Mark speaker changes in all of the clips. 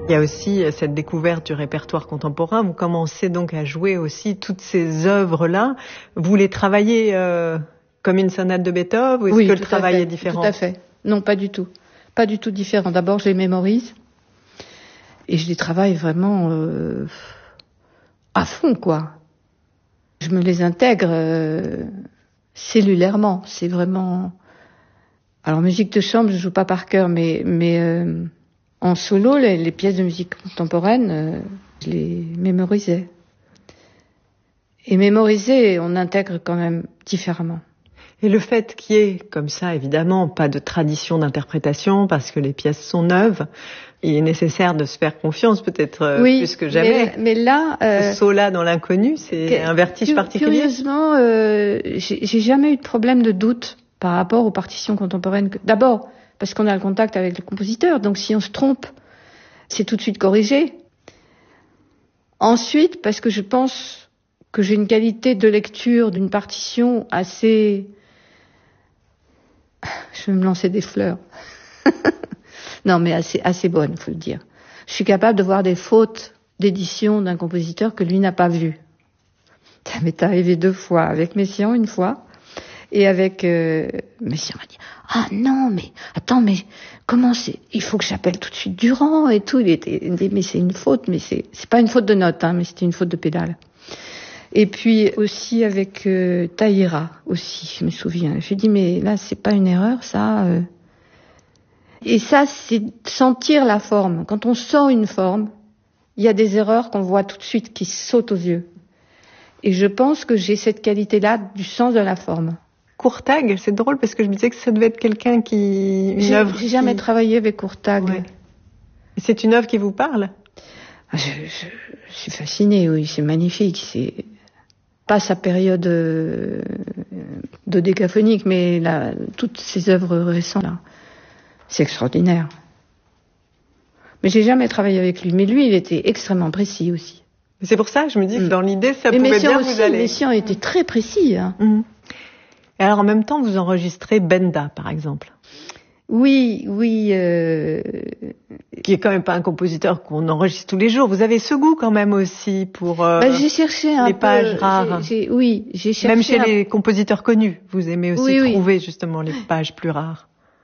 Speaker 1: Il y a aussi cette découverte du répertoire contemporain. Vous commencez donc à jouer aussi toutes ces œuvres-là. Vous les travaillez comme une sonate de Beethoven, ou est-ce que le travail est différent?
Speaker 2: Tout à fait. Non, pas du tout. Pas du tout différent. D'abord, je les mémorise et je les travaille vraiment à fond, quoi. Je me les intègre cellulairement. C'est vraiment... Alors, musique de chambre, je joue pas par cœur, mais en solo, les pièces de musique contemporaine, je les mémorisais. Et mémoriser, on intègre quand même différemment.
Speaker 1: Et le fait qu'il y ait, comme ça, évidemment, pas de tradition d'interprétation, parce que les pièces sont neuves, il est nécessaire de se faire confiance, peut-être plus que jamais.
Speaker 2: Mais là...
Speaker 1: ce saut-là dans l'inconnu, c'est un vertige particulier.
Speaker 2: Curieusement, j'ai jamais eu de problème de doute par rapport aux partitions contemporaines. D'abord, parce qu'on a le contact avec le compositeur, donc si on se trompe, c'est tout de suite corrigé. Ensuite, parce que je pense que j'ai une qualité de lecture d'une partition assez... Je vais me lancer des fleurs. Non, mais assez bonne, faut le dire. Je suis capable de voir des fautes d'édition d'un compositeur que lui n'a pas vues. Ça m'est arrivé 2 fois, avec Messiaen une fois, et avec Messiaen m'a dit « Ah non, mais attends, mais comment c'est... Il faut que j'appelle tout de suite Durand et tout. » Il dit « Mais c'est une faute, mais c'est pas une faute de note, hein, mais c'était une faute de pédale. » Et puis aussi avec Taïra aussi, je me souviens. Je lui ai dit « Mais là, c'est pas une erreur, ça... Et ça, c'est sentir la forme. Quand on sent une forme, il y a des erreurs qu'on voit tout de suite, qui sautent aux yeux. Et je pense que j'ai cette qualité-là du sens de la forme.
Speaker 1: Courtag, c'est drôle parce que je me disais que ça devait être quelqu'un qui...
Speaker 2: J'ai jamais travaillé avec Courtag.
Speaker 1: Ouais. C'est une œuvre qui vous parle?
Speaker 2: Je suis fascinée, oui, c'est magnifique. C'est pas sa période de décaphonique, mais toutes ses œuvres récentes, là. C'est extraordinaire. Mais j'ai jamais travaillé avec lui. Mais lui, il était extrêmement précis aussi.
Speaker 1: C'est pour ça que je me dis que dans l'idée, ça pouvait bien vous aller.
Speaker 2: Messiaen était très précis. Hein.
Speaker 1: Et alors, en même temps, vous enregistrez Benda, par exemple.
Speaker 2: Oui.
Speaker 1: Qui est quand même pas un compositeur qu'on enregistre tous les jours. Vous avez ce goût quand même aussi pour
Speaker 2: j'ai cherché
Speaker 1: les pages rares.
Speaker 2: J'ai cherché.
Speaker 1: Même chez les compositeurs connus, vous aimez aussi trouver justement les pages plus rares.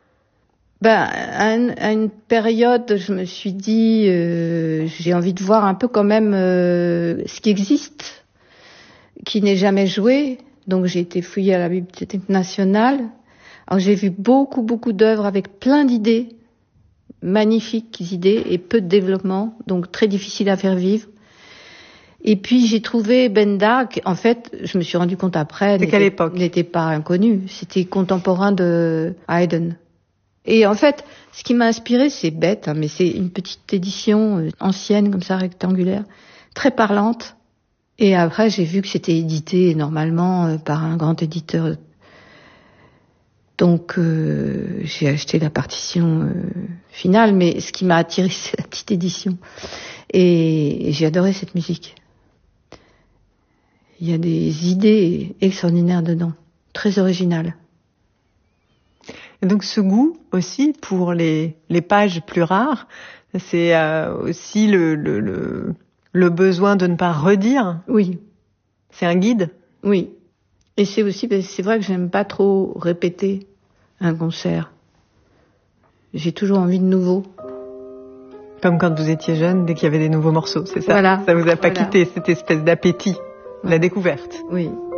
Speaker 2: À une période, je me suis dit, j'ai envie de voir un peu quand même ce qui existe, qui n'est jamais joué. Donc j'ai été fouillée à la Bibliothèque nationale. Alors j'ai vu beaucoup d'œuvres avec plein d'idées, magnifiques idées et peu de développement, donc très difficile à faire vivre. Et puis j'ai trouvé Benda, en fait, je me suis rendu compte après, n'était pas inconnu, c'était contemporain de Haydn. Et en fait, ce qui m'a inspiré, c'est bête, hein, mais c'est une petite édition ancienne, comme ça, rectangulaire, très parlante. Et après, j'ai vu que c'était édité normalement par un grand éditeur. Donc, j'ai acheté la partition finale, mais ce qui m'a attiré, c'est la petite édition. Et j'ai adoré cette musique. Il y a des idées extraordinaires dedans, très originales.
Speaker 1: Et donc ce goût aussi pour les pages plus rares, c'est aussi le besoin de ne pas redire.
Speaker 2: Oui.
Speaker 1: C'est un guide.
Speaker 2: Oui. Et c'est aussi, c'est vrai que j'aime pas trop répéter un concert. J'ai toujours envie de nouveau.
Speaker 1: Comme quand vous étiez jeune, dès qu'il y avait des nouveaux morceaux, c'est ça?
Speaker 2: Voilà.
Speaker 1: Ça vous a pas quitté cette espèce d'appétit, la découverte.
Speaker 2: Oui.